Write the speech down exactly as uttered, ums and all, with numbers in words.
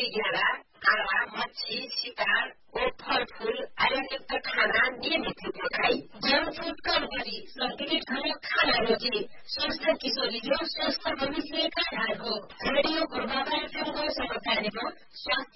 घेरा काला मच्छी शिकार और फल फूल आयरनयुक्त खाना नियमित रूपमा खाई जंक फूड कम गरी संतुलित खाना रोजी स्वस्थ किशोरी जो स्वस्थ भविष्य का आधार हो। रेडियो पूर्वाधार एफएम को समझाने पर स्वास्थ्य